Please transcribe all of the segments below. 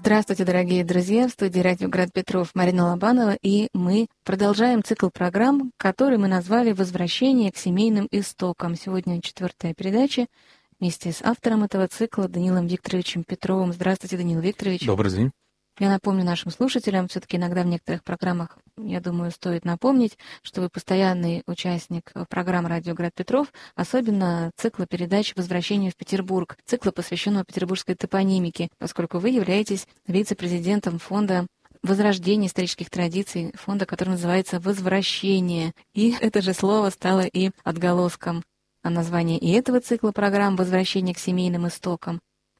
Здравствуйте, дорогие друзья! В студии «Радио Град Петров» Марина Лобанова, и мы продолжаем цикл программ, который мы назвали «Возвращение к семейным истокам». Сегодня 4-я передача вместе с автором этого цикла Данилом Викторовичем Петровым. Здравствуйте, Данил Викторович. Добрый день. Я напомню нашим слушателям, все-таки иногда в некоторых программах, я думаю, стоит напомнить, что вы постоянный участник программ «Радио Град Петров», особенно цикла передач «Возвращение в Петербург», цикла, посвященного петербургской топонимике, поскольку вы являетесь вице-президентом фонда возрождения исторических традиций, фонда, который называется «Возвращение». И это же слово стало и отголоском названия и этого цикла программ «Возвращение к семейным истокам».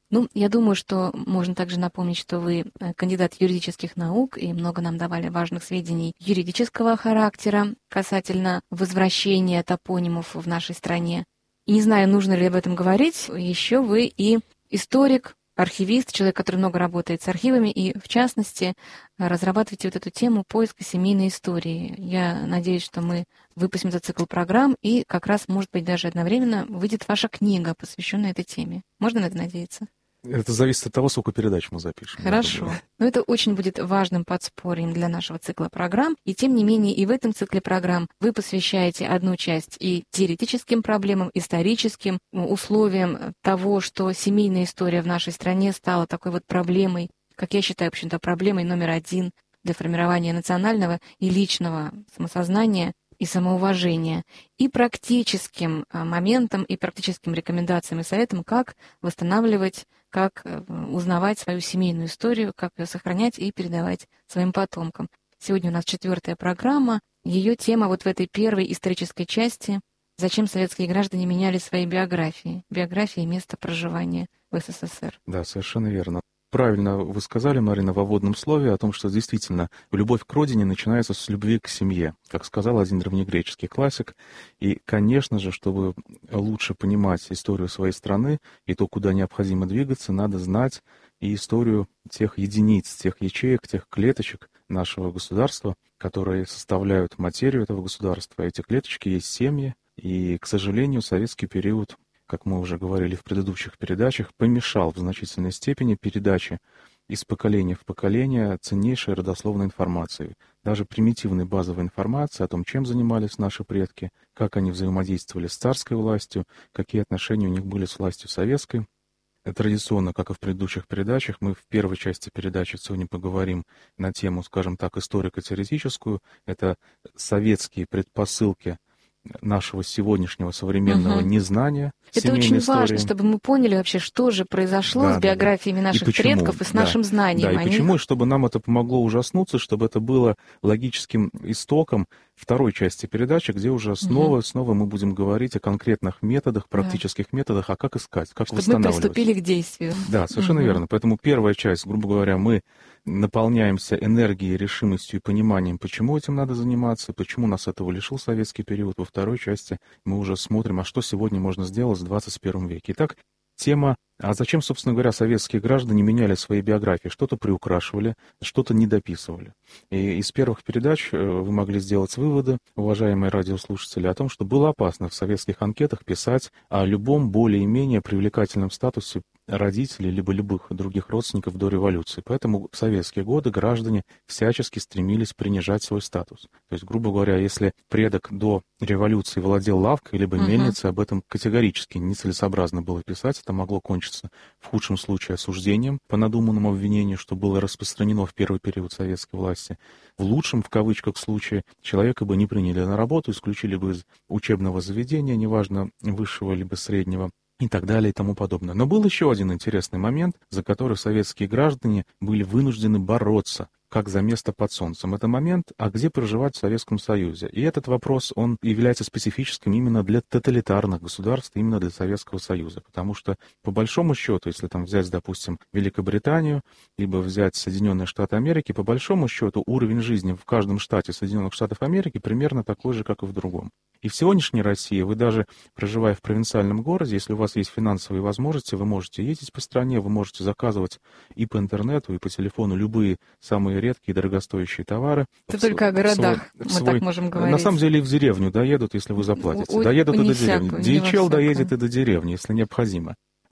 Я думаю, что можно также напомнить, что вы кандидат юридических наук, и много нам давали важных сведений юридического характера касательно возвращения топонимов в нашей стране. И не знаю, нужно ли об этом говорить, еще вы и историк, архивист, человек, который много работает с архивами, и, в частности, разрабатываете вот эту тему поиска семейной истории. Я надеюсь, что мы выпустим этот цикл программ, и как раз, может быть, даже одновременно выйдет ваша книга, посвященная этой теме. Можно на это надеяться? Это зависит от того, сколько передач мы запишем. Хорошо. Но это очень будет важным подспорьем для нашего цикла программ. И тем не менее, и в этом цикле программ вы посвящаете одну часть и теоретическим проблемам, историческим условиям того, что семейная история в нашей стране стала такой вот проблемой, как я считаю, в общем-то, проблемой номер один для формирования национального и личного самосознания и самоуважения, и практическим моментам, и практическим рекомендациям и советам, как восстанавливать, как узнавать свою семейную историю, как ее сохранять и передавать своим потомкам. Сегодня у нас 4-я программа. Ее тема вот в этой первой исторической части «Зачем советские граждане меняли свои биографии и место проживания в СССР». Да, совершенно верно. Правильно вы сказали, Марина, во вводном слове о том, что действительно любовь к родине начинается с любви к семье, как сказал один древнегреческий классик. И, конечно же, чтобы лучше понимать историю своей страны и то, куда необходимо двигаться, надо знать и историю тех единиц, тех ячеек, тех клеточек нашего государства, которые составляют материю этого государства. Эти клеточки есть семьи, и, к сожалению, советский период, как мы уже говорили в предыдущих передачах, помешал в значительной степени передаче из поколения в поколение ценнейшей родословной информации, даже примитивной базовой информации о том, чем занимались наши предки, как они взаимодействовали с царской властью, какие отношения у них были с властью советской. Традиционно, как и в предыдущих передачах, мы в первой части передачи сегодня поговорим на тему, скажем так, историко-теоретическую. Это советские предпосылки нашего сегодняшнего современного незнания это семейной очень истории. Важно, чтобы мы поняли вообще, что же произошло с биографиями наших предков и с нашим знанием. Да, и почему, чтобы нам это помогло ужаснуться, чтобы это было логическим истоком второй части передачи, где уже снова мы будем говорить о конкретных методах, практических методах, а как искать, как чтобы восстанавливать. Мы приступили к действию. Да, совершенно верно. Поэтому первая часть, грубо говоря, мы наполняемся энергией, решимостью и пониманием, почему этим надо заниматься, почему нас этого лишил советский период. Во второй части мы уже смотрим, а что сегодня можно сделать в 21 веке. Итак, тема, а зачем, собственно говоря, советские граждане меняли свои биографии, что-то приукрашивали, что-то недописывали. И из первых передач вы могли сделать выводы, уважаемые радиослушатели, о том, что было опасно в советских анкетах писать о любом более-менее привлекательном статусе родителей либо любых других родственников до революции. Поэтому в советские годы граждане всячески стремились принижать свой статус. То есть, грубо говоря, если предок до революции владел лавкой либо мельницей, об этом категорически нецелесообразно было писать. Это могло кончиться в худшем случае осуждением по надуманному обвинению, что было распространено в первый период советской власти. В лучшем, в кавычках, случае человека бы не приняли на работу, исключили бы из учебного заведения, неважно, высшего либо среднего, и так далее и тому подобное. Но был еще один интересный момент, за который советские граждане были вынуждены бороться, как за место под солнцем. Это момент, а где проживать в Советском Союзе. И этот вопрос, он является специфическим именно для тоталитарных государств, именно для Советского Союза. Потому что, по большому счету, если там взять, допустим, Великобританию, либо взять Соединенные Штаты Америки, по большому счету уровень жизни в каждом штате Соединенных Штатов Америки примерно такой же, как и в другом. И в сегодняшней России вы даже, проживая в провинциальном городе, если у вас есть финансовые возможности, вы можете ездить по стране, вы можете заказывать и по интернету, и по телефону любые самые редкие и дорогостоящие товары. Это только о городах мы так можем говорить. На самом деле и в деревню доедут, если вы заплатите. Доедут и до деревни. DHL доедет и до деревни, если необходимо.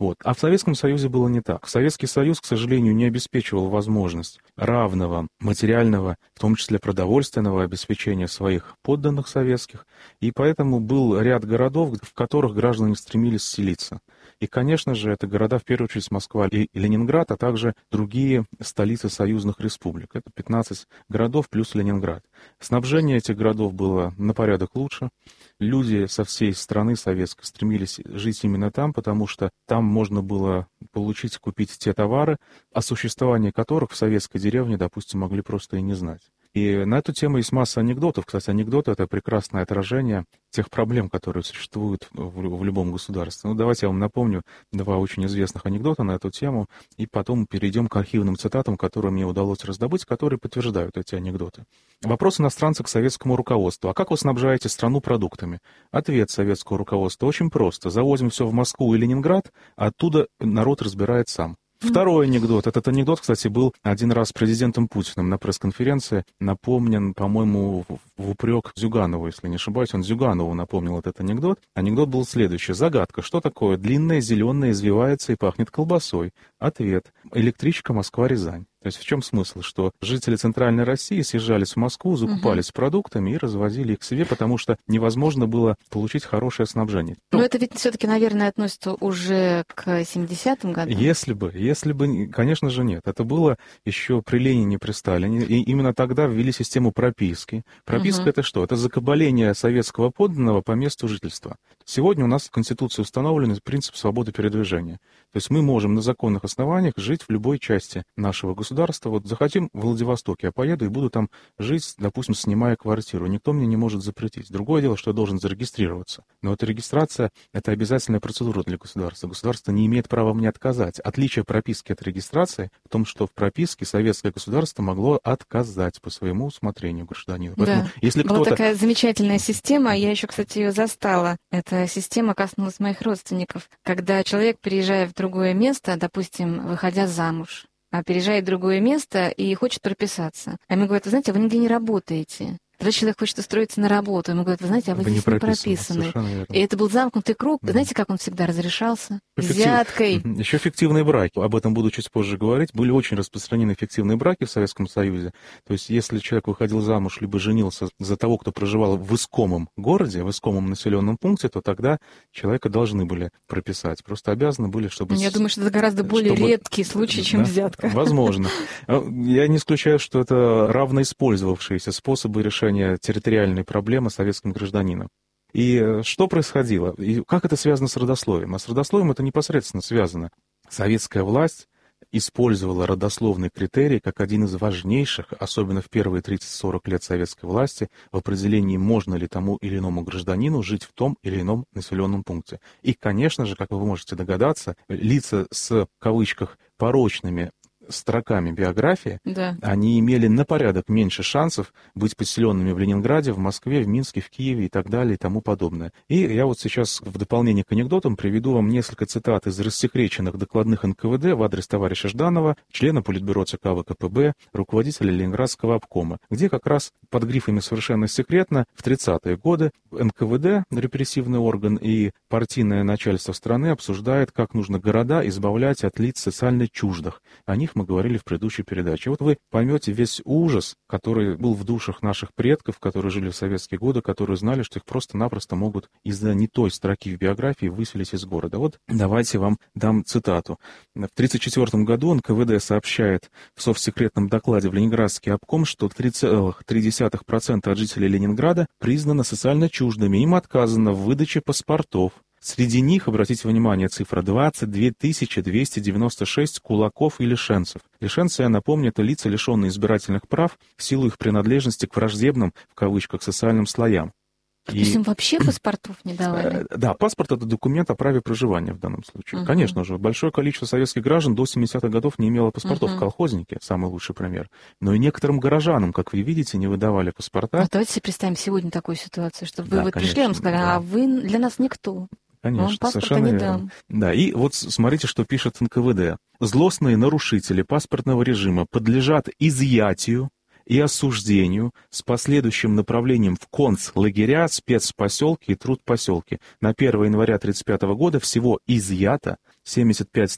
Вот. А в Советском Союзе было не так. Советский Союз, к сожалению, не обеспечивал возможность равного материального, в том числе продовольственного обеспечения своих подданных советских, и поэтому был ряд городов, в которых граждане стремились селиться. И, конечно же, это города, в первую очередь, Москва и Ленинград, а также другие столицы союзных республик. Это 15 городов плюс Ленинград. Снабжение этих городов было на порядок лучше. Люди со всей страны советской стремились жить именно там, потому что там можно было получить, купить те товары, о существовании которых в советской деревне, допустим, могли просто и не знать. И на эту тему есть масса анекдотов. Кстати, анекдоты — это прекрасное отражение тех проблем, которые существуют в любом государстве. Ну, давайте я вам напомню два очень известных анекдота на эту тему, и потом перейдем к архивным цитатам, которые мне удалось раздобыть, которые подтверждают эти анекдоты. Вопрос иностранца к советскому руководству. А как вы снабжаете страну продуктами? Ответ советского руководства очень просто. Завозим все в Москву и Ленинград, а оттуда народ разбирает сам. Второй анекдот. Этот анекдот, кстати, был один раз президентом Путиным на пресс-конференции напомнен, по-моему, в упрек Зюганову, если не ошибаюсь. Он Зюганову напомнил этот анекдот. Анекдот был следующий. Загадка. Что такое? Длинное, зеленое, извивается и пахнет колбасой. Ответ. Электричка Москва-Рязань. То есть в чем смысл? Что жители Центральной России съезжались в Москву, закупались продуктами и развозили их к себе, потому что невозможно было получить хорошее снабжение. Но это ведь все-таки, наверное, относится уже к 70-м годам. Если бы, конечно же, нет. Это было еще при Ленине, при Сталине. И именно тогда ввели систему прописки. Прописка — это что? Это закабаление советского подданного по месту жительства. Сегодня у нас в Конституции установлен принцип свободы передвижения. То есть мы можем на законных основаниях жить в любой части нашего государства. Вот захотим в Владивостоке, я поеду и буду там жить, допустим, снимая квартиру. Никто мне не может запретить. Другое дело, что я должен зарегистрироваться. Но эта регистрация — это обязательная процедура для государства. Государство не имеет права мне отказать. Отличие прописки от регистрации в том, что в прописке советское государство могло отказать по своему усмотрению гражданину. Поэтому, да, если была такая замечательная система, я еще, кстати, ее застала. Эта система коснулась моих родственников. Когда человек, переезжая в другое место, допустим, выходя замуж, переезжает в другое место и хочет прописаться. А ему говорят: вы знаете, вы нигде не работаете. Когда человек хочет устроиться на работу, ему говорят: вы знаете, а вы здесь не прописаны. И это был замкнутый круг. Знаете, как он всегда разрешался? Взяткой. Еще фиктивные браки. Об этом буду чуть позже говорить. Были очень распространены фиктивные браки в Советском Союзе. То есть, если человек выходил замуж, либо женился за того, кто проживал в искомом городе, в искомом населенном пункте, то тогда человека должны были прописать. Просто обязаны были, чтобы... Я думаю, что это гораздо более редкий случай, чем взятка. Возможно. Я не исключаю, что это равноиспользовавшиеся способы решения территориальной проблемы советским гражданином. И что происходило? И как это связано с родословием? А с родословием это непосредственно связано. Советская власть использовала родословный критерий как один из важнейших, особенно в первые 30-40 лет советской власти, в определении, можно ли тому или иному гражданину жить в том или ином населенном пункте. И, конечно же, как вы можете догадаться, лица с, в кавычках, порочными строками биографии, да, они имели на порядок меньше шансов быть поселенными в Ленинграде, в Москве, в Минске, в Киеве и так далее и тому подобное. И я вот сейчас в дополнение к анекдотам приведу вам несколько цитат из рассекреченных докладных НКВД в адрес товарища Жданова, члена Политбюро ЦК ВКПБ, руководителя Ленинградского обкома, где как раз под грифами «совершенно секретно» в 30-е годы НКВД, репрессивный орган, и партийное начальство страны обсуждает, как нужно города избавлять от лиц социально чуждых. О них мы говорили в предыдущей передаче. Вот вы поймете весь ужас, который был в душах наших предков, которые жили в советские годы, которые знали, что их просто-напросто могут из-за не той строки в биографии выселить из города. Вот давайте вам дам цитату. В 1934 году НКВД сообщает в совсекретном докладе в Ленинградский обком, что 3,3% от жителей Ленинграда признано социально чуждыми. Им отказано в выдаче паспортов. Среди них, обратите внимание, цифра 22 296 кулаков и лишенцев. Лишенцы, я напомню, это лица, лишенные избирательных прав в силу их принадлежности к враждебным, в кавычках, социальным слоям. То есть им вообще паспортов не давали? Да, паспорт — это документ о праве проживания в данном случае. Конечно же, большое количество советских граждан до 70-х годов не имело паспортов. Колхозники — самый лучший пример. Но и некоторым горожанам, как вы видите, не выдавали паспорта. Давайте себе представим сегодня такую ситуацию, чтобы вы пришли, вам сказали: а вы для нас никто. Конечно, совершенно верно. Да, и вот смотрите, что пишет НКВД. Злостные нарушители паспортного режима подлежат изъятию и осуждению с последующим направлением в концлагеря, спецпоселки и трудпоселки. На 1 января 1935 года всего изъято 75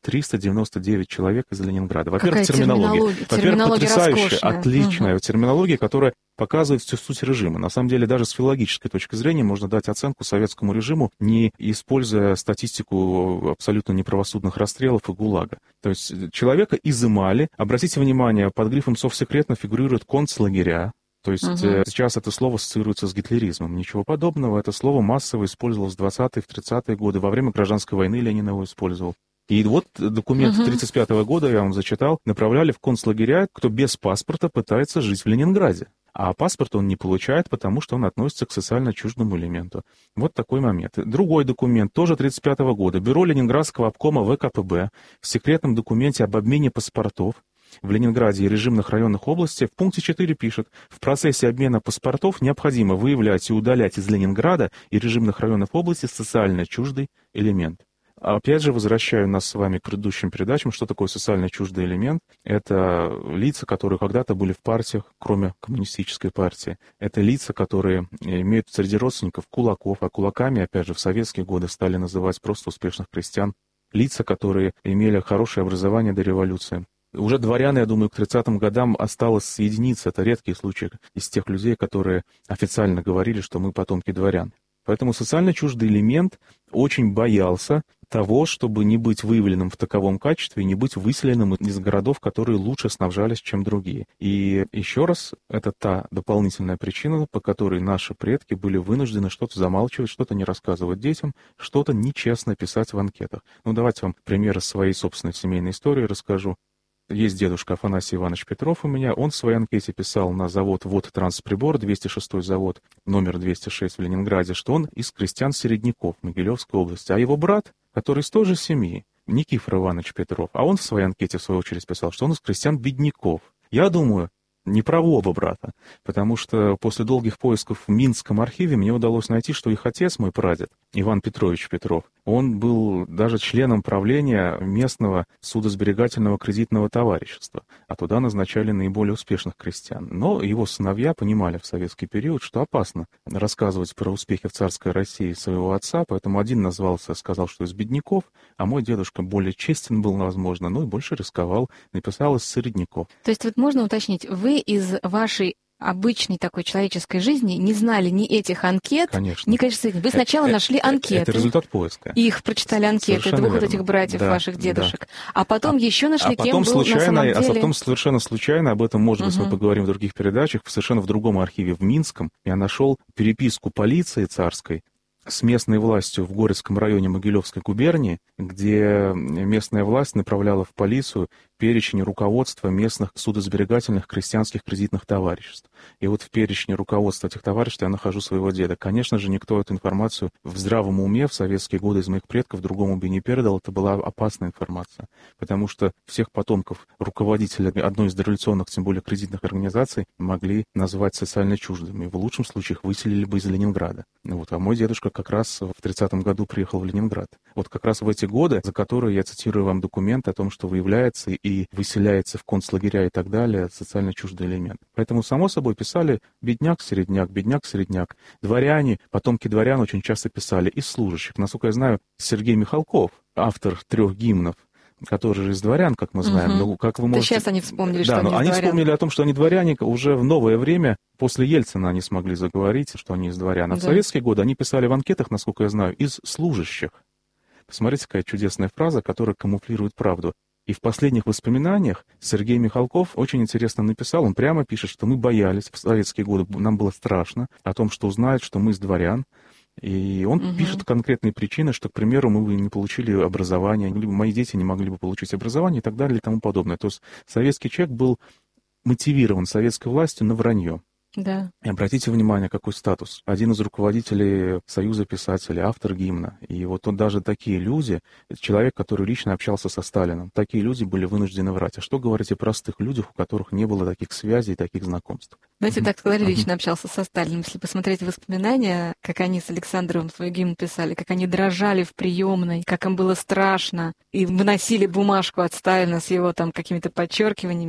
399 человек из Ленинграда. Во-первых, Какая терминология. Во-первых, потрясающая, роскошная. отличная терминология, которая показывает всю суть режима. На самом деле, даже с филологической точки зрения можно дать оценку советскому режиму, не используя статистику абсолютно неправосудных расстрелов и ГУЛАГа. То есть человека изымали. Обратите внимание, под грифом «совсекретно» фигурируют концлагеря. То есть сейчас это слово ассоциируется с гитлеризмом. Ничего подобного. Это слово массово использовалось в 20-е, в 30-е годы. Во время гражданской войны Ленин его использовал. И вот документ 1935 года, я вам зачитал, направляли в концлагеря, кто без паспорта пытается жить в Ленинграде. А паспорт он не получает, потому что он относится к социально чуждому элементу. Вот такой момент. Другой документ, тоже 1935 года. Бюро Ленинградского обкома ВКПБ в секретном документе об обмене паспортов в Ленинграде и режимных районах области в пункте 4 пишет: в процессе обмена паспортов необходимо выявлять и удалять из Ленинграда и режимных районов области социально чуждый элемент. Опять же, возвращаю нас с вами к предыдущим передачам. Что такое социально чуждый элемент? Это лица, которые когда-то были в партиях, кроме коммунистической партии. Это лица, которые имеют среди родственников кулаков, а кулаками, опять же, в советские годы стали называть просто успешных крестьян. Лица, которые имели хорошее образование до революции. Уже дворян, я думаю, к 30-м годам осталось единицы. Это редкие случаи из тех людей, которые официально говорили, что мы потомки дворян. Поэтому социально чуждый элемент очень боялся того, чтобы не быть выявленным в таковом качестве и не быть выселенным из городов, которые лучше снабжались, чем другие. И еще раз, это та дополнительная причина, по которой наши предки были вынуждены что-то замалчивать, что-то не рассказывать детям, что-то нечестно писать в анкетах. Ну, давайте вам примеры своей собственной семейной истории расскажу. Есть дедушка Афанасий Иванович Петров у меня. Он в своей анкете писал на завод «Водтрансприбор», 206 завод, номер 206 в Ленинграде, что он из крестьян-середняков Могилевской области. А его брат, который из той же семьи, Никифор Иванович Петров, а он в своей анкете, в свою очередь, писал, что он из крестьян-бедняков. Я думаю, не про оба брата, потому что после долгих поисков в Минском архиве мне удалось найти, что их отец, мой прадед, Иван Петрович Петров, он был даже членом правления местного судосберегательного кредитного товарищества, а туда назначали наиболее успешных крестьян. Но его сыновья понимали в советский период, что опасно рассказывать про успехи в царской России своего отца, поэтому один сказал, что из бедняков, а мой дедушка более честен был, возможно, но и больше рисковал, написал из середняков. То есть вот можно уточнить, вы из вашей обычной такой человеческой жизни не знали ни этих анкет, конечно, ни, конечно, вы сначала нашли анкеты. Это результат поиска. Их прочитали анкеты Совершенно двух верно. вот этих братьев, Да, ваших дедушек. Да. А потом еще нашли, кем был на самом деле... А потом совершенно случайно, об этом, может быть, мы поговорим в других передачах, совершенно в другом архиве в Минском я нашел переписку полиции царской с местной властью в Горецком районе Могилевской губернии, где местная власть направляла в полицию перечень руководства местных судосберегательных крестьянских кредитных товариществ. И вот в перечне руководства этих товариществ я нахожу своего деда. Конечно же, никто эту информацию в здравом уме в советские годы из моих предков другому бы не передал. Это была опасная информация, потому что всех потомков руководителя одной из дореволюционных, тем более кредитных организаций, могли назвать социально чуждыми. В лучшем случае их выселили бы из Ленинграда. Вот. А мой дедушка как раз в 30-м году приехал в Ленинград. Вот как раз в эти годы, за которые я цитирую вам документы о том, что выявляется и выселяется в концлагеря и так далее социально чуждый элемент. Поэтому, само собой, писали бедняк-середняк, бедняк-середняк. Дворяне, потомки дворян очень часто писали из служащих. Насколько я знаю, Сергей Михалков, автор 3 гимнов, который же из дворян, как мы знаем. Но как вы можете... Сейчас они вспомнили, да, что они из они дворян. вспомнили о том, что они дворяне уже в новое время, после Ельцина они смогли заговорить, что они из дворян. А в советские годы они писали в анкетах, насколько я знаю, из служащих. Посмотрите, какая чудесная фраза, которая камуфлирует правду. И в последних воспоминаниях Сергей Михалков очень интересно написал, он прямо пишет, что мы боялись в советские годы, нам было страшно о том, что узнают, что мы из дворян. И он пишет конкретные причины, что, к примеру, мы бы не получили образование, либо мои дети не могли бы получить образование и так далее и тому подобное. То есть советский человек был мотивирован советской властью на вранье. Да. И обратите внимание, какой статус. Один из руководителей Союза писателей, автор гимна. И вот он, даже такие люди, человек, который лично общался со Сталиным, такие люди были вынуждены врать. А что говорить о простых людях, у которых не было таких связей, таких знакомств? Знаете, так сказали, лично общался со Сталиным. Если посмотреть воспоминания, как они с Александровым свой гимн писали, как они дрожали в приемной, как им было страшно, и выносили бумажку от Сталина с его там какими-то подчеркиваниями.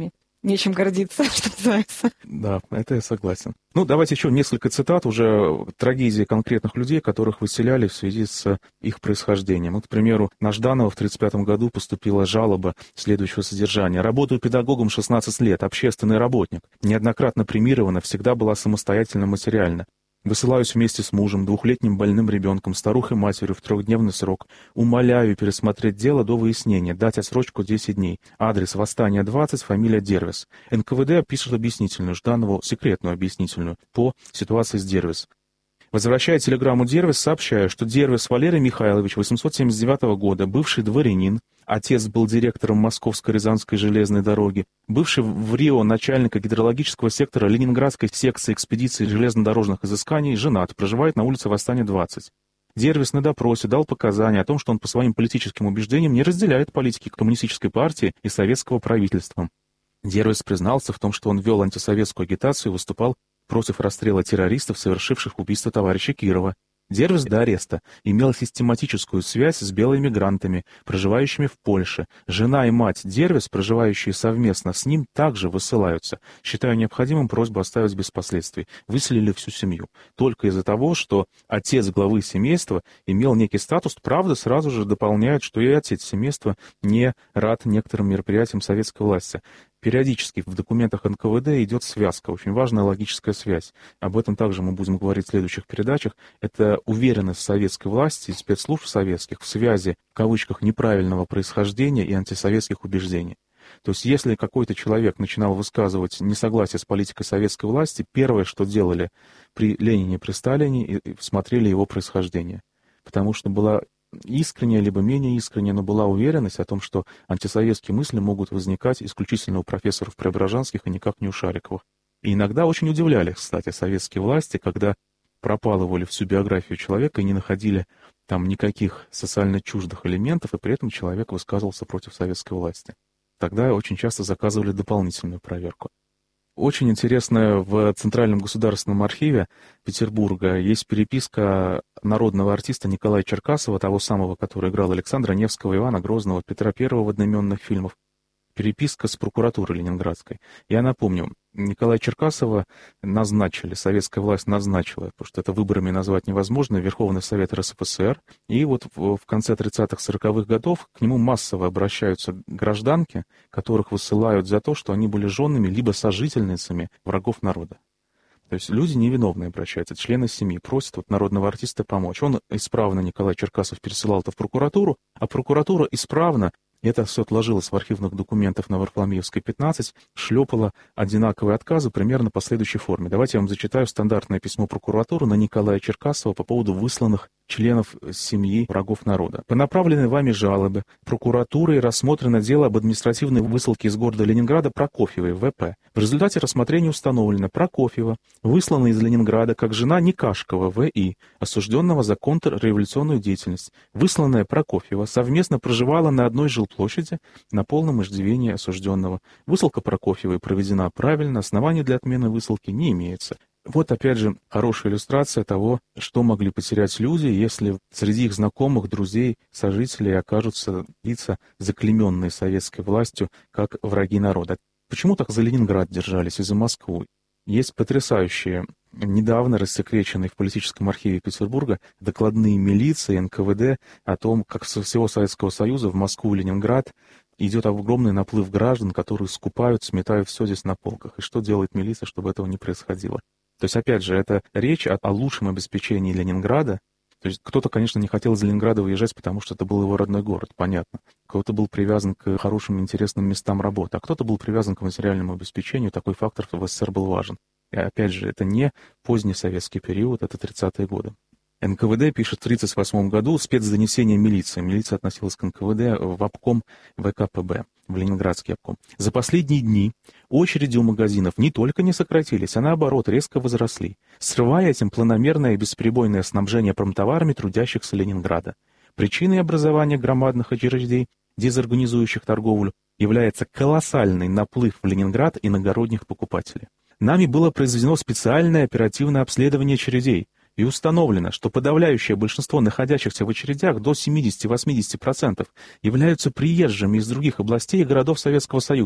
нечем гордиться, что называется. Да, это я согласен. Давайте еще несколько цитат уже трагедии конкретных людей, которых выселяли в связи с их происхождением. К примеру, на Жданова в 1935 году поступила жалоба следующего содержания. «Работаю педагогом 16 лет, общественный работник. Неоднократно премирована, всегда была самостоятельно материально. Высылаюсь вместе с мужем, 2-летним больным ребенком, старухой-матерью в 3-дневный срок. Умоляю пересмотреть дело до выяснения, дать отсрочку 10 дней. Адрес Восстания 20, фамилия Дервис. НКВД пишет объяснительную, Жданову секретную объяснительную по ситуации с Дервис. Возвращая телеграмму Дервис, сообщаю, что Дервис Валерий Михайлович, 879 года, бывший дворянин, отец был директором Московско-Рязанской железной дороги, бывший в Рио начальника гидрологического сектора Ленинградской секции экспедиции железнодорожных изысканий, женат, проживает на улице Восстания 20. Дервис на допросе дал показания о том, что он по своим политическим убеждениям не разделяет политики коммунистической партии и советского правительства. Дервис признался в том, что он вел антисоветскую агитацию и выступал против расстрела террористов, совершивших убийство товарища Кирова. Дервис до ареста имел систематическую связь с белыми мигрантами, проживающими в Польше. Жена и мать Дервис, проживающие совместно с ним, также высылаются. Считаю необходимым просьбу оставить без последствий. Выселили всю семью. Только из-за того, что отец главы семейства имел некий статус, правда, сразу же дополняют, что и отец семейства не рад некоторым мероприятиям советской власти. Периодически в документах НКВД идет связка, очень важная логическая связь. Об этом также мы будем говорить в следующих передачах. Это уверенность советской власти и спецслужб советских в связи, в кавычках, неправильного происхождения и антисоветских убеждений. То есть если какой-то человек начинал высказывать несогласие с политикой советской власти, первое, что делали при Ленине, при Сталине, смотрели его происхождение. Потому что была искренняя, либо менее искренняя, но была уверенность о том, что антисоветские мысли могут возникать исключительно у профессоров Преображенских и никак не у Шариковых. И иногда очень удивляли, кстати, советские власти, когда пропалывали всю биографию человека и не находили там никаких социально чуждых элементов, и при этом человек высказывался против советской власти. Тогда очень часто заказывали дополнительную проверку. Очень интересно, в Центральном государственном архиве Петербурга есть переписка народного артиста Николая Черкасова, того самого, который играл Александра Невского, Ивана Грозного, Петра I в одноименных фильмах. Переписка с прокуратурой ленинградской. Я напомню, Николая Черкасова назначили, советская власть назначила, потому что это выборами назвать невозможно, Верховный Совет РСФСР. И вот в конце 30-х, 40-х годов к нему массово обращаются гражданки, которых высылают за то, что они были женами либо сожительницами врагов народа. То есть люди невиновные обращаются, члены семьи, просят народного артиста помочь. Он исправно, Николай Черкасов, пересылал это в прокуратуру, а прокуратура исправно, это все отложилось в архивных документах на Варфоломеевской, 15, шлепала одинаковые отказы примерно по следующей форме. Давайте я вам зачитаю стандартное письмо прокуратуры на Николая Черкасова по поводу высланных членов семьи врагов народа. По направленной вами жалобе прокуратурой рассмотрено дело об административной высылке из города Ленинграда Прокофьевой, ВП. В результате рассмотрения установлено, Прокофьева выслана из Ленинграда как жена Никашкова, В.И., осужденного за контрреволюционную деятельность. Высланная Прокофьева совместно проживала на одной жилплощади на полном иждивении осужденного. Высылка Прокофьевой проведена правильно, оснований для отмены высылки не имеется. Вот, опять же, хорошая иллюстрация того, что могли потерять люди, если среди их знакомых, друзей, сожителей окажутся лица, заклейменные советской властью, как враги народа. Почему так за Ленинград держались и за Москву? Есть потрясающие, недавно рассекреченные в политическом архиве Петербурга докладные милиции, НКВД о том, как со всего Советского Союза в Москву и Ленинград идет огромный наплыв граждан, которые скупают, сметают все здесь на полках. И что делает милиция, чтобы этого не происходило? То есть, опять же, это речь о лучшем обеспечении Ленинграда. То есть кто-то, конечно, не хотел из Ленинграда выезжать, потому что это был его родной город, понятно. Кто-то был привязан к хорошим, интересным местам работы, а кто-то был привязан к материальному обеспечению. Такой фактор в СССР был важен. И, опять же, это не поздний советский период, это 30-е годы. НКВД пишет в 1938 году спецдонесение милиции. Милиция относилась к НКВД в обком ВКПБ, в Ленинградский обком. За последние дни очереди у магазинов не только не сократились, а наоборот резко возросли, срывая этим планомерное и бесперебойное снабжение промтоварами трудящихся Ленинграда. Причиной образования громадных очередей, дезорганизующих торговлю, является колоссальный наплыв в Ленинград иногородних покупателей. Нами было произведено специальное оперативное обследование очередей, и установлено, что подавляющее большинство находящихся в очередях до 70-80% являются приезжими из других областей и городов Советского Союза.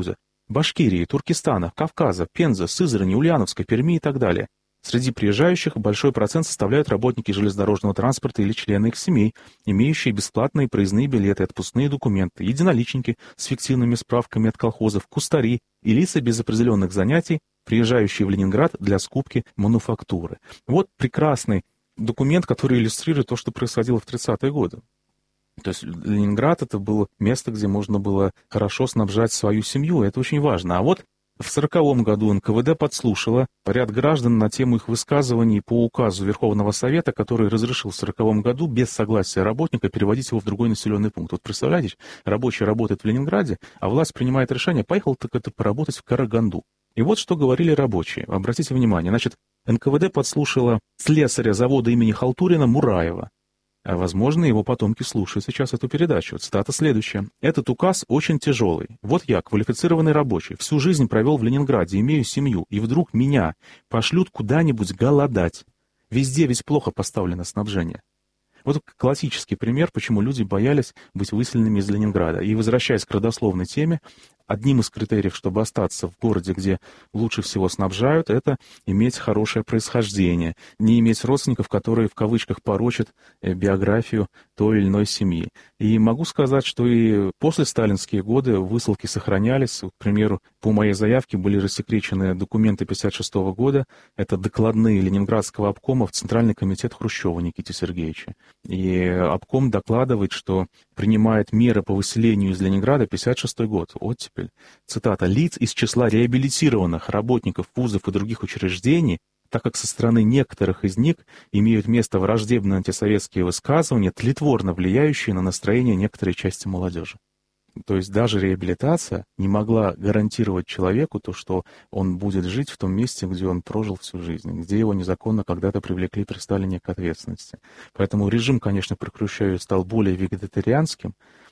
Башкирии, Туркестана, Кавказа, Пензы, Сызрани, Ульяновска, Перми и так далее. Среди приезжающих большой процент составляют работники железнодорожного транспорта или члены их семей, имеющие бесплатные проездные билеты, отпускные документы, единоличники с фиктивными справками от колхозов, кустари и лица без определенных занятий, приезжающие в Ленинград для скупки мануфактуры. Вот прекрасный документ, который иллюстрирует то, что происходило в 30-е годы. То есть Ленинград — это было место, где можно было хорошо снабжать свою семью, это очень важно. А вот в 1940 году НКВД подслушало ряд граждан на тему их высказываний по указу Верховного Совета, который разрешил в 1940 году без согласия работника переводить его в другой населенный пункт. Вот представляете, рабочий работает в Ленинграде, а власть принимает решение, поехал так это поработать в Караганду. И вот что говорили рабочие. Обратите внимание, значит, НКВД подслушало слесаря завода имени Халтурина Мураева. А, возможно, его потомки слушают сейчас эту передачу. Цитата следующая. «Этот указ очень тяжелый. Вот я, квалифицированный рабочий, всю жизнь провел в Ленинграде, имею семью, и вдруг меня пошлют куда-нибудь голодать. Везде ведь плохо поставлено снабжение». Вот классический пример, почему люди боялись быть выселенными из Ленинграда. И, возвращаясь к родословной теме, одним из критериев, чтобы остаться в городе, где лучше всего снабжают, это иметь хорошее происхождение, не иметь родственников, которые в кавычках порочат биографию той или иной семьи. И могу сказать, что и после сталинские годы высылки сохранялись. К примеру, по моей заявке были рассекречены документы 1956 года. Это докладные Ленинградского обкома в Центральный комитет Хрущева Никите Сергеевича. И обком докладывает, что принимает меры по выселению из Ленинграда 1956 год. Оттепель. Цитата. «Лиц из числа реабилитированных работников вузов и других учреждений, так как со стороны некоторых из них имеют место враждебные антисоветские высказывания, тлетворно влияющие на настроение некоторой части молодежи». То есть даже реабилитация не могла гарантировать человеку то, что он будет жить в том месте, где он прожил всю жизнь, где его незаконно когда-то привлекли при Сталине к ответственности. Поэтому режим, конечно, при Хрущеве стал более вегетарианским,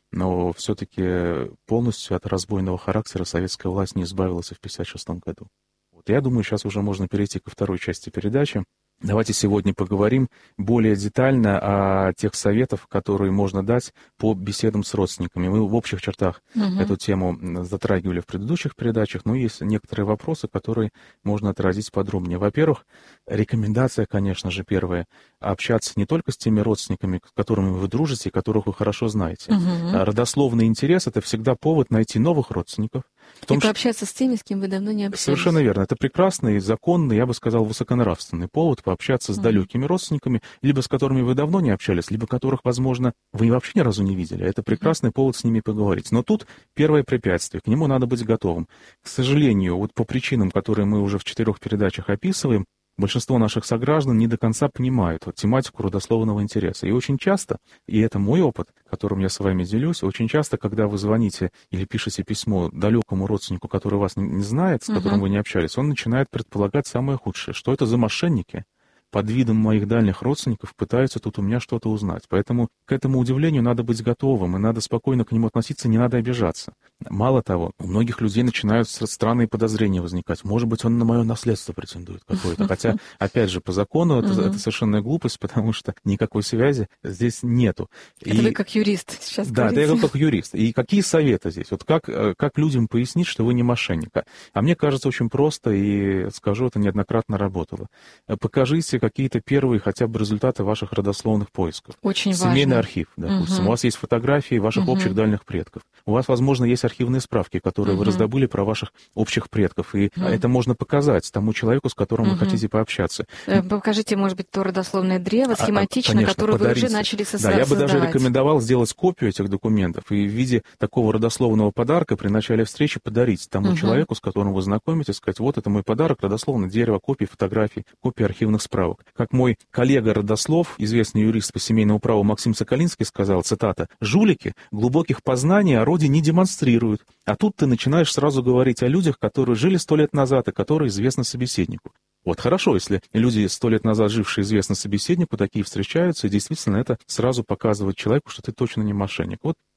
но все-таки полностью от разбойного характера советская власть не избавилась и в 1956 году. Вот я думаю, сейчас уже можно перейти ко второй части передачи. Давайте сегодня поговорим более детально о тех советах, которые можно дать по беседам с родственниками. Мы в общих чертах эту тему затрагивали в предыдущих передачах, но есть некоторые вопросы, которые можно отразить подробнее. Во-первых, рекомендация, конечно же, первая, общаться не только с теми родственниками, с которыми вы дружите, которых вы хорошо знаете. Родословный интерес — это всегда повод найти новых родственников. И пообщаться с теми, с кем вы давно не общались. Совершенно верно. Это прекрасный, законный, я бы сказал, высоконравственный повод пообщаться с далекими родственниками, либо с которыми вы давно не общались, либо которых, возможно, вы вообще ни разу не видели. Это прекрасный повод с ними поговорить. Но тут первое препятствие. К нему надо быть готовым. К сожалению, вот по причинам, которые мы уже в 4 передачах описываем, большинство наших сограждан не до конца понимают вот тематику родословного интереса. И очень часто, и это мой опыт, которым я с вами делюсь, очень часто, когда вы звоните или пишете письмо далекому родственнику, который вас не знает, с которым вы не общались, он начинает предполагать самое худшее, что это за мошенники. Под видом моих дальних родственников пытаются тут у меня что-то узнать. Поэтому к этому удивлению надо быть готовым, и надо спокойно к нему относиться, не надо обижаться. Мало того, у многих людей начинают странные подозрения возникать. Может быть, он на мое наследство претендует какое-то. Хотя, опять же, по закону это совершенная глупость, потому что никакой связи здесь нету. Это вы как юрист сейчас говорите. Да, это я как юрист. И какие советы здесь? Вот как людям пояснить, что вы не мошенник? А мне кажется, очень просто, и скажу, это неоднократно работало. Покажите какие-то первые хотя бы результаты ваших родословных поисков. Очень важно. Семейный архив, допустим. У вас есть фотографии ваших общих дальних предков. У вас, возможно, есть архивные справки, которые вы раздобыли про ваших общих предков. И это можно показать тому человеку, с которым вы хотите пообщаться. Покажите, может быть, то родословное древо схематично, конечно, которое подарите. вы уже начали создавать. Да, я бы даже рекомендовал сделать копию этих документов и в виде такого родословного подарка при начале встречи подарить тому человеку, с которым вы знакомитесь, сказать, вот это мой подарок, родословное дерево, копии фотографий, копии архивных справок. Как мой коллега-родослов, известный юрист по семейному праву Максим Соколинский сказал, цитата, «Жулики глубоких познаний о роде не демонстрируют, а тут ты начинаешь сразу говорить о людях, которые жили 100 лет назад и которые известны собеседнику». Вот хорошо, если люди 100 лет назад жившие известны собеседнику, такие встречаются, и действительно это сразу показывает человеку, что ты точно не мошенник. Вот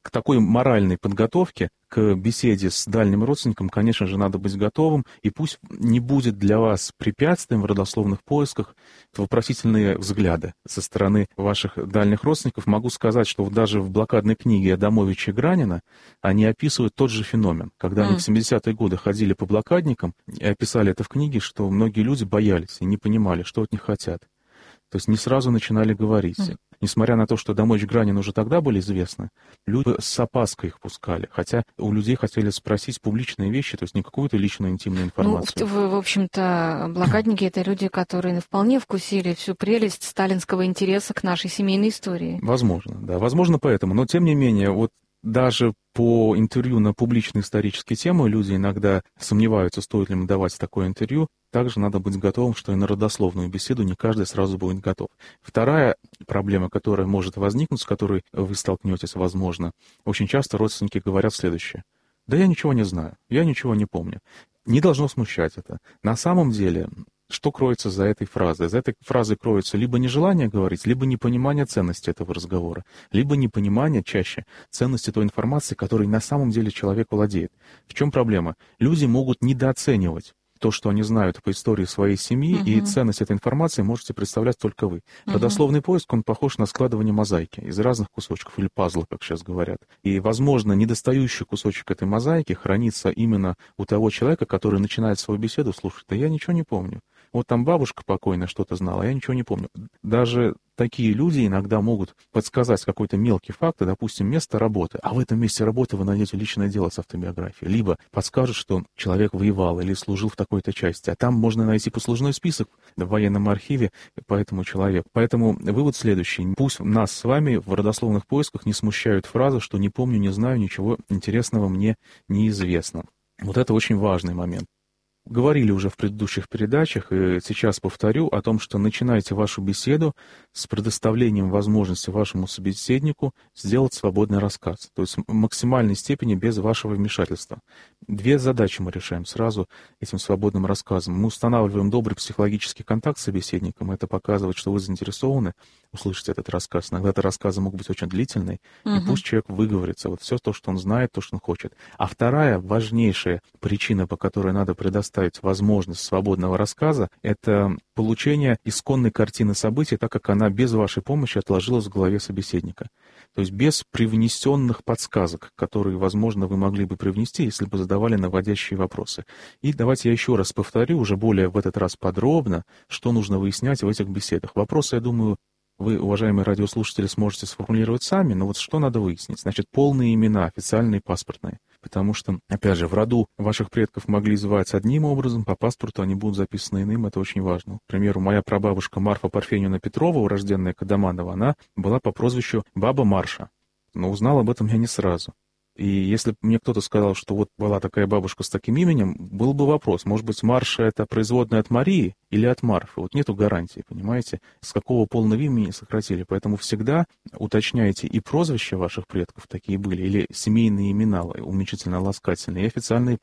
к такой моральной подготовке, к беседе с дальним родственником, конечно же, надо быть готовым, и пусть не будет для вас препятствием в родословных поисках вопросительные взгляды со стороны ваших дальних родственников. Могу сказать, что даже в блокадной книге Адамовича и Гранина они описывают тот же феномен. Когда они в 70-е годы ходили по блокадникам и описали это в книге, что многие люди боялись и не понимали, что от них хотят. То есть не сразу начинали говорить. Несмотря на то, что Адамович и Гранин уже тогда были известны, люди с опаской их пускали. Хотя у людей хотели спросить публичные вещи, то есть не какую-то личную интимную информацию. В общем-то, блокадники — это люди, которые вполне вкусили всю прелесть сталинского интереса к нашей семейной истории. Возможно, да. Возможно, поэтому. Но, тем не менее, вот даже по интервью на публичные исторические темы люди иногда сомневаются, стоит ли им давать такое интервью. Также надо быть готовым, что и на родословную беседу не каждый сразу будет готов. Вторая проблема, которая может возникнуть, с которой вы столкнетесь, возможно, очень часто родственники говорят следующее. Да я ничего не знаю, я ничего не помню. Не должно смущать это. На самом деле, что кроется за этой фразой? За этой фразой кроется либо нежелание говорить, либо непонимание ценности этого разговора, либо непонимание чаще ценности той информации, которой на самом деле человек владеет. В чем проблема? Люди могут недооценивать то, что они знают по истории своей семьи, и ценность этой информации можете представлять только вы. Родословный поиск, он похож на складывание мозаики из разных кусочков, или пазла, как сейчас говорят. И, возможно, недостающий кусочек этой мозаики хранится именно у того человека, который начинает свою беседу слушать. Да я ничего не помню. Вот там бабушка покойная что-то знала, а я ничего не помню. Даже такие люди иногда могут подсказать какой-то мелкий факт, допустим, место работы, а в этом месте работы вы найдете личное дело с автобиографией. Либо подскажут, что человек воевал или служил в такой-то части, а там можно найти послужной список в военном архиве по этому человеку. Поэтому вывод следующий. Пусть нас с вами в родословных поисках не смущают фразы, что не помню, не знаю, ничего интересного мне неизвестно. Вот это очень важный момент. Говорили уже в предыдущих передачах, и сейчас повторю о том, что начинайте вашу беседу с предоставлением возможности вашему собеседнику сделать свободный рассказ, то есть в максимальной степени без вашего вмешательства. Две задачи мы решаем сразу этим свободным рассказом. Мы устанавливаем добрый психологический контакт с собеседником, это показывает, что вы заинтересованы услышать этот рассказ. Иногда это рассказы могут быть очень длительные, и пусть человек выговорится, вот все то, что он знает, то, что он хочет. А вторая, важнейшая причина, по которой надо предоставить возможность свободного рассказа, это получение исконной картины событий, так как она без вашей помощи отложилась в голове собеседника. То есть без привнесенных подсказок, которые, возможно, вы могли бы привнести, если бы задавали наводящие вопросы. И давайте я еще раз повторю, уже более в этот раз подробно, что нужно выяснять в этих беседах. Вопросы, я думаю, вы, уважаемые радиослушатели, сможете сформулировать сами, но вот что надо выяснить? Значит, полные имена, официальные, паспортные. Потому что, опять же, в роду ваших предков могли звать одним образом, по паспорту они будут записаны иным, это очень важно. К примеру, моя прабабушка Марфа Парфеньевна Петрова, урожденная Кадаманова, она была по прозвищу Баба Марша. Но узнал об этом я не сразу. И если бы мне кто-то сказал, что вот была такая бабушка с таким именем, был бы вопрос, может быть, Марша — это производная от Марии или от Марфы? Вот нету гарантии, понимаете, с какого полного имени сократили. Поэтому всегда уточняйте и прозвища ваших предков такие были, или семейные имена, уменьшительно-ласкательные, и официальные